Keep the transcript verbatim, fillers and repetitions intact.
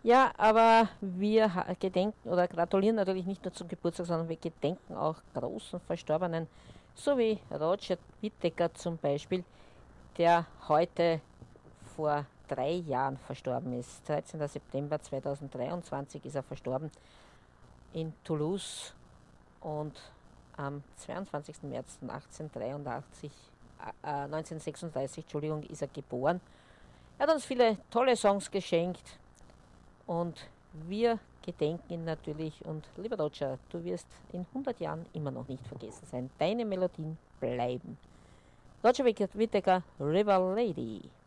Ja, aber wir ha- gedenken oder gratulieren natürlich nicht nur zum Geburtstag, sondern wir gedenken auch großen Verstorbenen, so wie Roger Whittaker zum Beispiel, der heute vor drei Jahren verstorben ist. dreizehnter September zweitausenddreiundzwanzig ist er verstorben in Toulouse und am zweiundzwanzigsten März achtzehnhundertdreiundachtzig, äh, neunzehnhundertsechsunddreißig Entschuldigung, ist er geboren. Er hat uns viele tolle Songs geschenkt und wir gedenken ihn natürlich. Und lieber Roger, du wirst in hundert Jahren immer noch nicht vergessen sein. Deine Melodien bleiben. Roger Whittaker, River Lady.